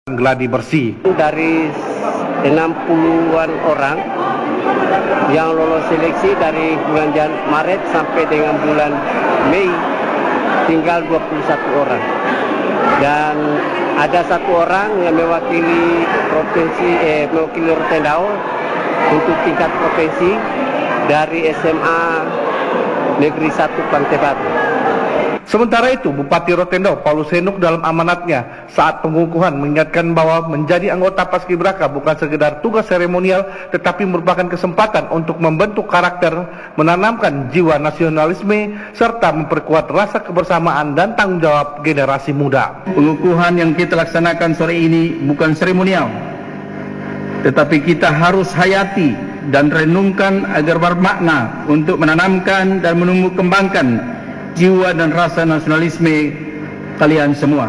Gladi bersih. Dari 60-an orang yang lolos seleksi dari bulan Maret sampai dengan bulan Mei, tinggal 21 orang. Dan ada satu orang yang mewakili Rotendao untuk tingkat provinsi dari SMA Negeri 1 Pantai Baru. Sementara itu, Bupati Rotendao Paulus Henuk dalam amanatnya saat pengukuhan mengingatkan bahwa menjadi anggota Paskibraka bukan sekedar tugas seremonial, tetapi merupakan kesempatan untuk membentuk karakter, menanamkan jiwa nasionalisme, serta memperkuat rasa kebersamaan dan tanggung jawab generasi muda. Pengukuhan yang kita laksanakan sore ini bukan seremonial, tetapi kita harus hayati dan renungkan agar bermakna untuk menanamkan dan menumbuh kembangkan jiwa dan rasa nasionalisme kalian semua.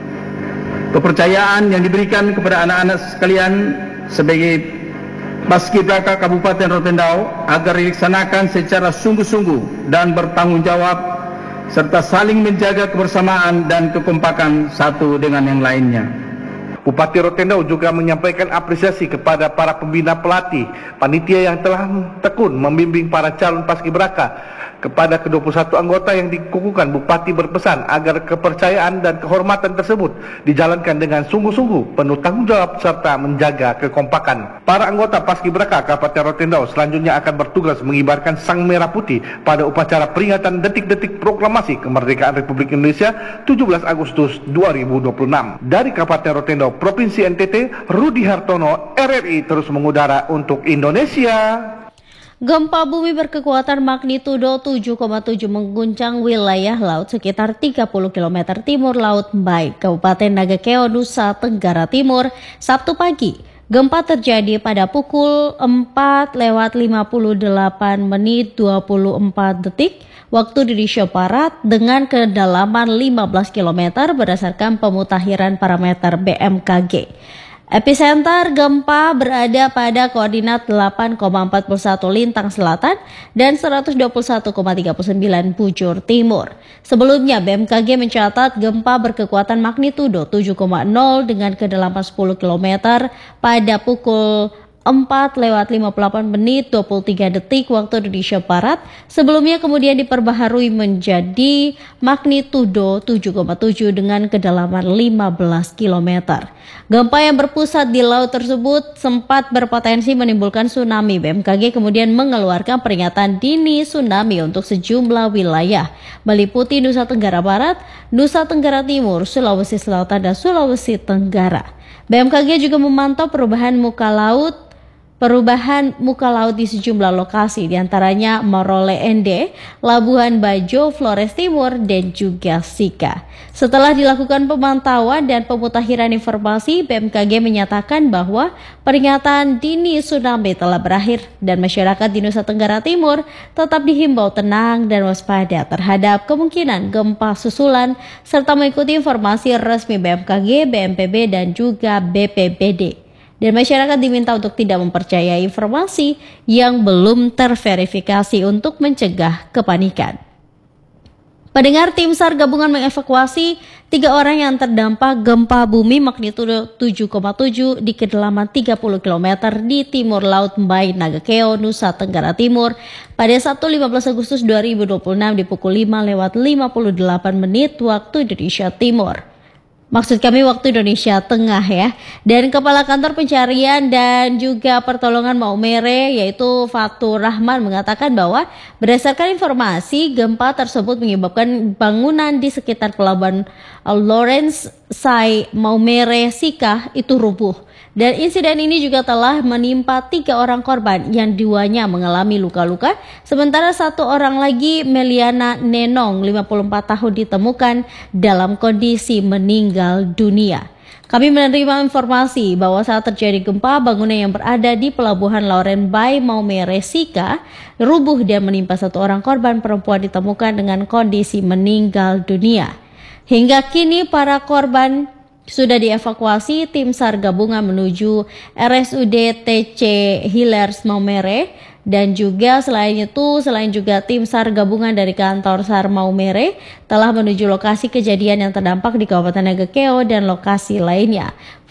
Kepercayaan yang diberikan kepada anak-anak sekalian sebagai Paskibraka Kabupaten Rotendao agar dilaksanakan secara sungguh-sungguh dan bertanggung jawab, serta saling menjaga kebersamaan dan kekompakan satu dengan yang lainnya. Bupati Rotendao juga menyampaikan apresiasi kepada para pembina pelatih, panitia yang telah tekun membimbing para calon Paskibraka. Kepada ke-21 anggota yang dikukuhkan, Bupati berpesan agar kepercayaan dan kehormatan tersebut dijalankan dengan sungguh-sungguh, penuh tanggung jawab, serta menjaga kekompakan. Para anggota Paskibraka Kabupaten Rotendao selanjutnya akan bertugas mengibarkan sang merah putih pada upacara peringatan detik-detik proklamasi kemerdekaan Republik Indonesia 17 Agustus 2026. Dari Kabupaten Rotendao, Provinsi NTT, Rudi Hartono, RRI terus mengudara untuk Indonesia. Gempa bumi berkekuatan magnitudo 7,7 mengguncang wilayah laut sekitar 30 km timur laut Mbai, Kabupaten Nagakeo, Nusa Tenggara Timur, Sabtu pagi. Gempa terjadi pada pukul 4:58 menit 24 detik waktu Indonesia Barat dengan kedalaman 15 km berdasarkan pemutakhiran parameter BMKG. Epicenter gempa berada pada koordinat 8,41 lintang selatan dan 121,39 bujur timur. Sebelumnya BMKG mencatat gempa berkekuatan magnitudo 7,0 dengan kedalaman 10 km pada pukul 4:58 menit 23 detik waktu Indonesia Barat. Sebelumnya kemudian diperbaharui menjadi magnitudo 7,7 dengan kedalaman 15 km. Gempa yang berpusat di laut tersebut sempat berpotensi menimbulkan tsunami. BMKG kemudian mengeluarkan peringatan dini tsunami untuk sejumlah wilayah, meliputi Nusa Tenggara Barat, Nusa Tenggara Timur, Sulawesi Selatan, dan Sulawesi Tenggara. BMKG juga memantau perubahan muka laut di sejumlah lokasi, diantaranya Morole Ende, Labuhan Bajo, Flores Timur, dan juga Sika. Setelah dilakukan pemantauan dan pemutakhiran informasi, BMKG menyatakan bahwa peringatan dini tsunami telah berakhir dan masyarakat di Nusa Tenggara Timur tetap dihimbau tenang dan waspada terhadap kemungkinan gempa susulan serta mengikuti informasi resmi BMKG, BNPB, dan juga BPBD. Dan masyarakat diminta untuk tidak mempercayai informasi yang belum terverifikasi untuk mencegah kepanikan. Pendengar, tim SAR gabungan mengevakuasi 3 orang yang terdampak gempa bumi magnitudo 7,7 di kedalaman 30 km di timur laut Mbai, Nagakeo, Nusa Tenggara Timur pada Sabtu 15 Agustus 2026 di pukul 5:58 menit waktu Indonesia Timur. Maksud kami waktu Indonesia Tengah ya. Dan Kepala Kantor Pencarian dan juga Pertolongan Maumere yaitu Fatur Rahman mengatakan bahwa berdasarkan informasi gempa tersebut menyebabkan bangunan di sekitar pelabuhan Lawrence Sai Maumere Sika itu rubuh. Dan insiden ini juga telah menimpa 3 orang korban yang 2-nya mengalami luka-luka, sementara 1 orang lagi, Meliana Nenong 54 tahun, ditemukan dalam kondisi meninggal dunia. Kami menerima informasi bahwa saat terjadi gempa, bangunan yang berada di pelabuhan Lawrence Bay Maumere Sika rubuh dan menimpa 1 orang korban perempuan ditemukan dengan kondisi meninggal dunia. Hingga kini para korban sudah dievakuasi tim SAR gabungan menuju RSUD TC Hilers Maumere, dan juga selain juga tim SAR gabungan dari kantor SAR Maumere telah menuju lokasi kejadian yang terdampak di Kabupaten Nagakeo dan lokasi lainnya.